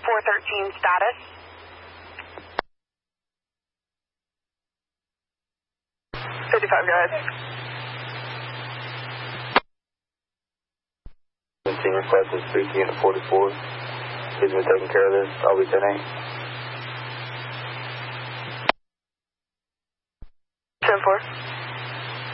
413 status. 55, go ahead. Requesting speaking at 44. He's been taking care of this. I'll be 10-8. 10-4.